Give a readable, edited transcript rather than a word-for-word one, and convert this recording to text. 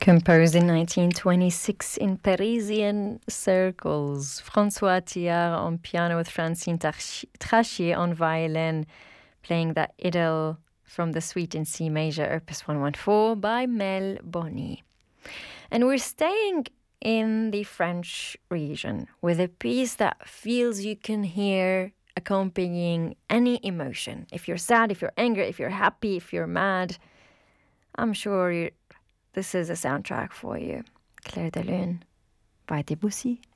Composed in 1926 in Parisian circles, François Thiard on piano with Francine Trachier on violin, playing that idyll from the Suite in C major, Opus 114 by Mel Boni. And we're staying in the French region with a piece that feels you can hear accompanying any emotion. If you're sad, if you're angry, if you're happy, if you're mad, I'm sure this is a soundtrack for you. Clair de Lune by Debussy.